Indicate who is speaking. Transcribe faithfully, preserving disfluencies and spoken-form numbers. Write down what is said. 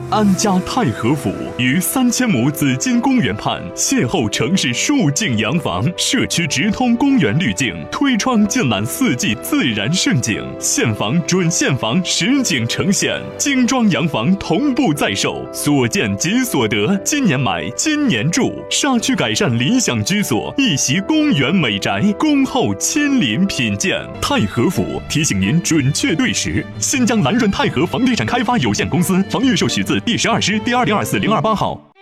Speaker 1: 安家太和府于三千亩紫金公园畔，邂逅城市数景洋房，社区直通公园滤镜，推窗尽览四季自然盛景，现房准现房实景呈现，精装洋房同步在售，所见即所得，今年买，今年住，沙区改善理想居所，一席公园美宅，恭候亲临品鉴。太和府提醒您准确对时。新疆南润太和房地产开发有限公司，房预授许字第十二师第二零二四零二八号。